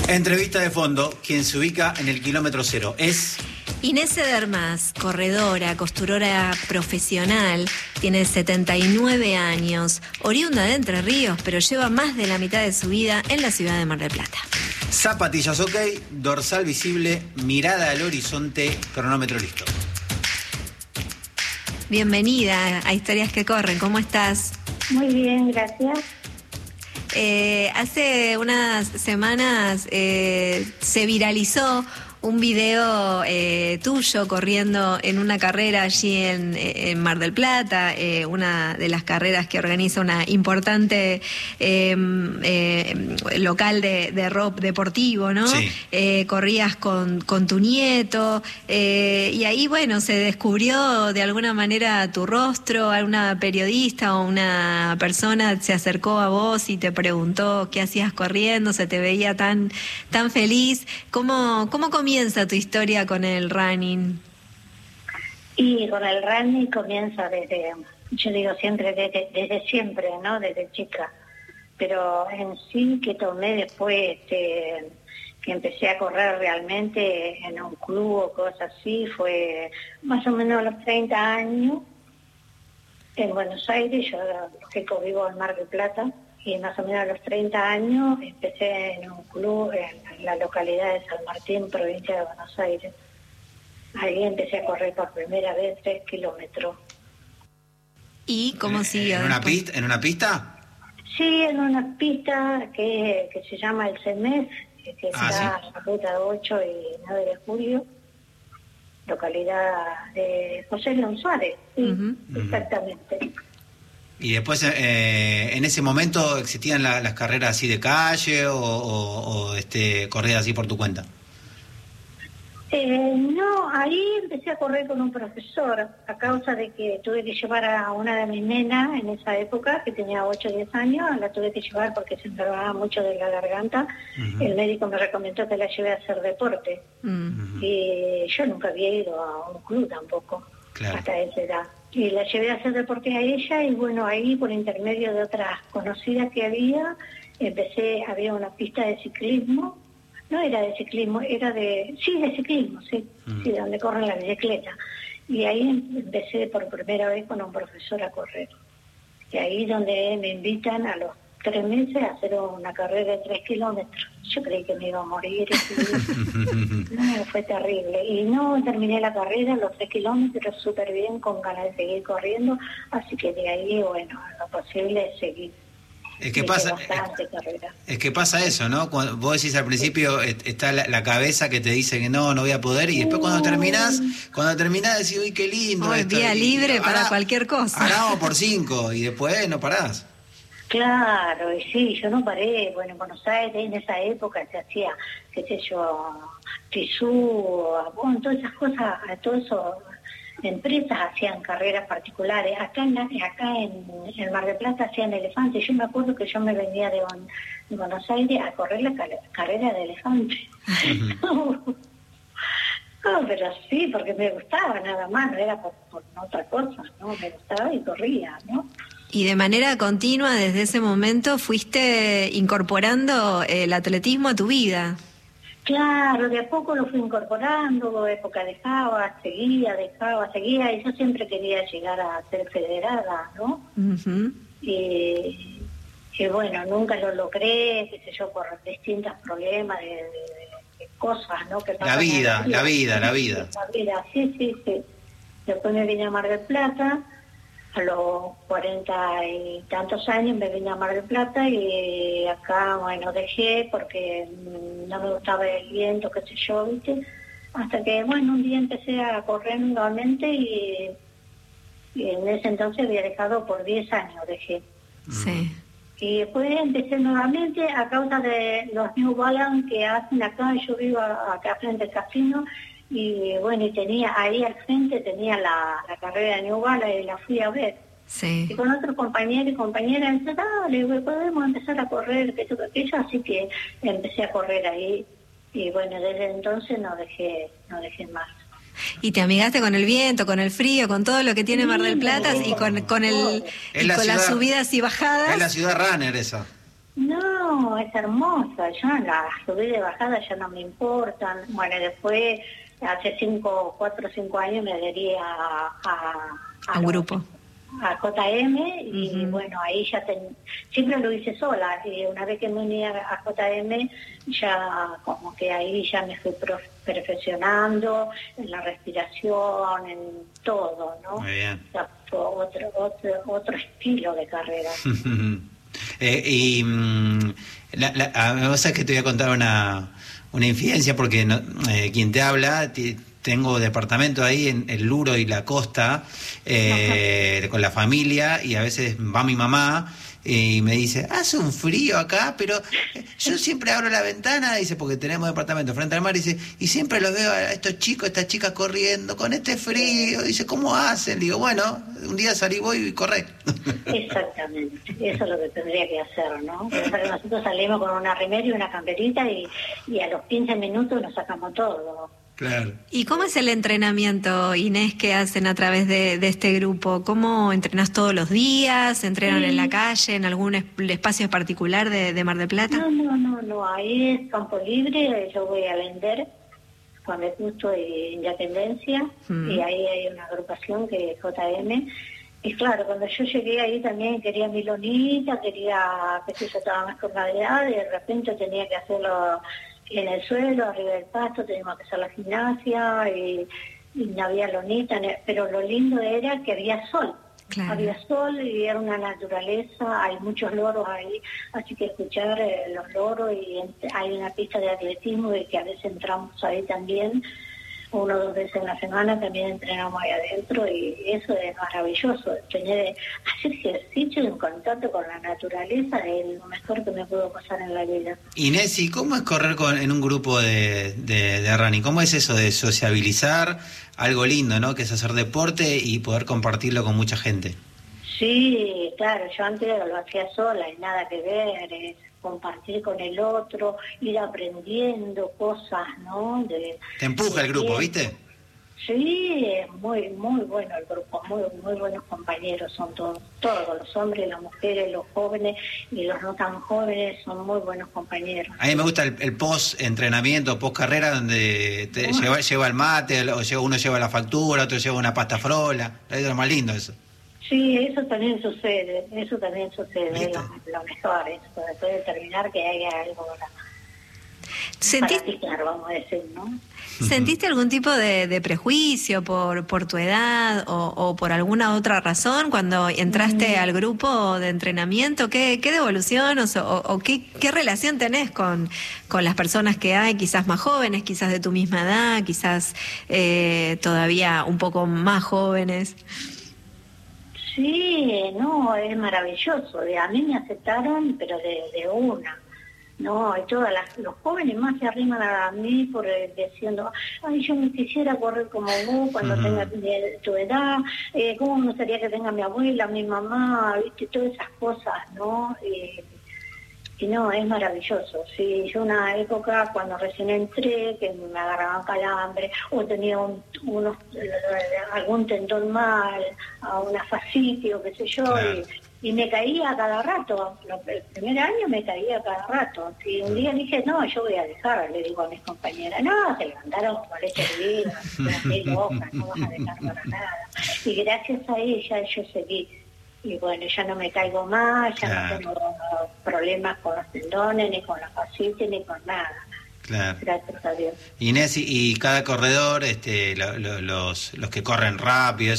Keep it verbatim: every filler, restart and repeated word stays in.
Entrevista de fondo, quien se ubica en el kilómetro cero es... Inés Edermas, corredora, costurora profesional, tiene setenta y nueve años, oriunda de Entre Ríos, pero lleva más de la mitad de su vida en la ciudad de Mar del Plata. Zapatillas ok, dorsal visible, mirada al horizonte, cronómetro listo. Bienvenida a Historias que Corren, ¿cómo estás? Muy bien, gracias. Eh, hace unas semanas eh, se viralizó un video eh, tuyo corriendo en una carrera allí en, en Mar del Plata, eh, una de las carreras que organiza una importante eh, eh, local de, de rock deportivo, ¿no? Sí. Eh, corrías con, con tu nieto, eh, y ahí, bueno, se descubrió de alguna manera tu rostro, alguna periodista o una persona se acercó a vos y te preguntó qué hacías corriendo, se te veía tan, tan feliz. ¿Cómo, cómo comienza tu historia con el running? Y con el running comienza desde, yo digo siempre, desde, desde siempre, ¿no? Desde chica. Pero en sí que tomé después, este, que empecé a correr realmente en un club o cosas así, fue más o menos a los treinta años, en Buenos Aires. Yo que vivo en Mar del Plata, y más o menos a los treinta años empecé en un club en la localidad de San Martín, provincia de Buenos Aires. Ahí empecé a correr por primera vez tres kilómetros. ¿Y cómo siguió? ¿En una pista? ¿En una pista? Sí, en una pista que, que se llama el C E M E F, que, que Ah, está sí. en la ruta ocho y nueve de julio, localidad de José León Suárez. Sí, Uh-huh. exactamente. Y después, eh, en ese momento, ¿existían la, las carreras así de calle o, o, o este, corridas así por tu cuenta? Eh, no, ahí empecé a correr con un profesor, a causa de que tuve que llevar a una de mis nenas en esa época, que tenía ocho o diez años, la tuve que llevar porque se enfermaba mucho de la garganta. Uh-huh. El médico me recomendó que la lleve a hacer deporte. Mm. Y yo nunca había ido a un club tampoco, Claro. hasta esa edad. Y la llevé a hacer deporte a ella, y bueno, ahí por intermedio de otras conocidas que había, empecé, había una pista de ciclismo, no era de ciclismo, era de, sí, de ciclismo, sí, Mm. sí, donde corren la bicicleta. Y ahí empecé por primera vez con un profesor a correr. Y ahí donde me invitan a los tres meses a hacer una carrera de tres kilómetros. Yo creí que me iba a morir. No, fue terrible. Y no, terminé la carrera, los tres kilómetros, súper bien, con ganas de seguir corriendo. Así que de ahí, bueno, lo posible es seguir. Es que Hice pasa, bastante es, carrera. es que pasa eso, ¿no? Cuando vos decís al principio, et- está la, la cabeza que te dice que no, no voy a poder, y después cuando terminás, cuando terminás decís, uy, qué lindo Ay, esto. vía y- libre y para ahora- cualquier cosa. Ahora vamos por cinco, y después no parás. Claro, y sí, yo no paré. Bueno, en Buenos Aires en esa época se hacía, qué sé yo, tisú, bueno, todas esas cosas, todo eso, empresas hacían carreras particulares. Acá en, acá en, en Mar del Plata hacían elefantes. Yo me acuerdo que yo me venía de, Bon- de Buenos Aires a correr la car- carrera de elefantes. No, pero sí, porque me gustaba nada más, no era por, por otra cosa, ¿no? Me gustaba y corría, ¿no? Y de manera continua, desde ese momento, fuiste incorporando el atletismo a tu vida. Claro, de a poco lo fui incorporando, época dejaba, seguía, dejaba, seguía, y yo siempre quería llegar a ser federada, ¿no? Uh-huh. Y, y bueno, nunca lo logré, qué sé yo, por distintos problemas de, de, de cosas, ¿no? Que La pasan vida, en la vida, la vida. La vida, sí, sí, sí. Después me vine a Mar del Plata, a los cuarenta y tantos años me vine a Mar del Plata, y acá, bueno, dejé porque no me gustaba el viento, qué sé yo, ¿viste? Hasta que, bueno, un día empecé a correr nuevamente, y, y en ese entonces había dejado por diez años, dejé. Sí. Y después empecé nuevamente a causa de los New Balance que hacen acá. Yo vivo acá frente al casino, y bueno, y tenía ahí al frente tenía la, la carrera de New Balance, y la fui a ver. Sí. Y con otros compañeros y compañeras, empecé, dale, podemos empezar a correr, que esto, que aquello, así que empecé a correr ahí, y bueno, desde entonces no dejé, no dejé más. Y te amigaste con el viento, con el frío, con todo lo que tiene Sí, Mar del Plata, no, y con, con, el, Es y la con las ciudad- subidas y bajadas. Es la ciudad runner esa. No, es hermosa. Yo la subida y bajada ya no me importan. Bueno, después, hace cinco, cuatro o cinco años me adherí a, a, a un grupo. A J M y uh-huh. bueno, ahí ya ten, siempre lo hice sola. Y una vez que me uní a J M, ya como que ahí ya me fui prof, perfeccionando en la respiración, en todo, ¿no? Muy bien. O sea, fue otro, otro, otro estilo de carrera. eh, y mm, la, la, a, o sea, que te voy a contar una, una infidencia porque no, eh, quien te habla... Te, tengo departamento ahí en el Luro y la Costa, eh, con la familia, y a veces va mi mamá y me dice, hace un frío acá, pero yo siempre abro la ventana, dice, porque tenemos departamento frente al mar, dice, y siempre los veo a estos chicos, estas chicas corriendo con este frío, dice, ¿cómo hacen? Digo, bueno, un día salí voy y corré. Exactamente, eso es lo que tendría que hacer, ¿no? Porque nosotros salimos con una remera y una camperita y, y a los quince minutos nos sacamos todo. Claro. ¿Y cómo es el entrenamiento, Inés, que hacen a través de, de este grupo? ¿Cómo entrenás todos los días? ¿Entrenan sí. en la calle, en algún es, espacio particular de, de Mar del Plata? No, no, no, no, ahí es campo libre, yo voy a vender con el gusto de Independencia, mm. y ahí hay una agrupación que es J M. Y claro, cuando yo llegué ahí también quería mi lonita, quería, que si yo estaba más con edad, y de repente tenía que hacerlo en el suelo, arriba del pasto, teníamos que hacer la gimnasia y, y no había lonita, pero lo lindo era que había sol, claro. había sol y era una naturaleza, hay muchos loros ahí, así que escuchar eh, los loros, y hay una pista de atletismo y que a veces entramos ahí también, una o dos veces en la semana también entrenamos ahí adentro, y eso es maravilloso, tener, hacer ejercicio en contacto con la naturaleza es lo mejor que me pudo pasar en la vida. Inés, ¿y cómo es correr con, en un grupo de, de, de running? ¿Cómo es eso de sociabilizar? Algo lindo, ¿no? Que es hacer deporte y poder compartirlo con mucha gente. Sí, claro, yo antes lo hacía sola y nada que ver, es compartir con el otro, ir aprendiendo cosas, ¿no? De, Te empuja el grupo, ¿viste? Sí, es muy, muy bueno el grupo, muy, muy buenos compañeros son todos, todos los hombres, las mujeres, los jóvenes y los no tan jóvenes son muy buenos compañeros. A mí me gusta el, el post-entrenamiento, post-carrera, donde te oh. lleva, lleva el mate, o lleva, uno lleva la factura, otro lleva una pasta frola, es lo más lindo eso. Sí, eso también sucede, eso también sucede, es lo, lo mejor, eso, después de terminar que haya algo para, ¿Sentís... para picar, vamos a decir, ¿no? ¿Sentiste algún tipo de, de prejuicio por, por tu edad o, o por alguna otra razón cuando entraste mm. al grupo de entrenamiento? ¿Qué, qué devolución o, o, o qué, qué relación tenés con, con las personas que hay, quizás más jóvenes, quizás de tu misma edad, quizás eh, todavía un poco más jóvenes? Sí, no, es maravilloso. A mí me aceptaron, pero de, de una. No, y todas las, los jóvenes más se arriman a mí por eh, diciendo, ay, yo me quisiera correr como vos cuando uh-huh. tenga tu edad, eh, cómo me gustaría que tenga mi abuela, mi mamá, viste, todas esas cosas, ¿no? Y, y no, es maravilloso. Sí, yo una época cuando recién entré, que me agarraban calambre, o tenía un, unos, algún tendón mal, a una fascitis o qué sé yo, claro. y, y me caía a cada rato. El primer año me caía a cada rato. Y un día dije, no, yo voy a dejar, le digo a mis compañeras, no, se levantaron con leche hervida, las locas, no vas a dejar para nada. Y gracias a ella yo seguí. Y bueno, ya no me caigo más, ya claro. no tengo problemas con los tendones, ni con la fascitis, ni con nada. Claro. Gracias a Dios. Inés, y, y cada corredor, este, lo, lo, los, los que corren rápido,